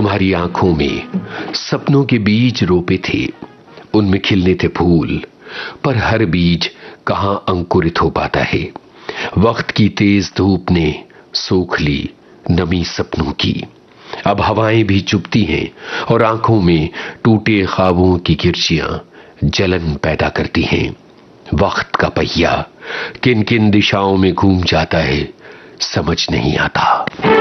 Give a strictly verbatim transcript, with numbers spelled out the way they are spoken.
तुम्हारी आंखों में सपनों के बीज रोपे थे, उनमें खिलने थे फूल, पर हर बीज कहां अंकुरित हो पाता है। वक्त की तेज धूप ने सोख ली नमी सपनों की। अब हवाएं भी चुभती हैं और आंखों में टूटे ख्वाबों की किरचियां जलन पैदा करती हैं। वक्त का पहिया किन किन दिशाओं में घूम जाता है, समझ नहीं आता।